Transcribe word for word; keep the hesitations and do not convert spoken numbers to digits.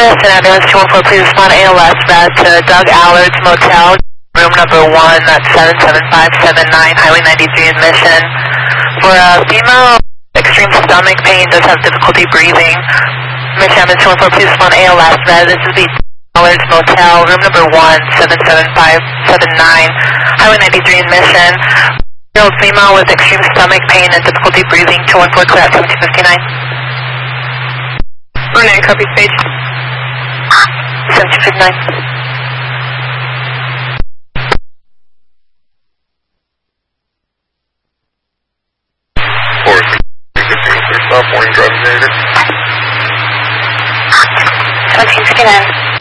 Mission ambulance two one four, please respond A L S red to Doug Allard's Motel, room number one, that's seven seven five seven nine, Highway ninety-three in Mission. For a female, extreme stomach pain, does have difficulty breathing. Mission ambulance two one four, please respond A L S red. This is the Allard's Motel, room number one, seven seven five seven nine, Highway ninety-three in Mission. Female with extreme stomach pain and difficulty breathing, two one four, clear at seventeen fifty-nine. Renee, copy stage. seventeen fifty-nine. four fifteen, clear stop, morning driving data. seventeen fifty-nine.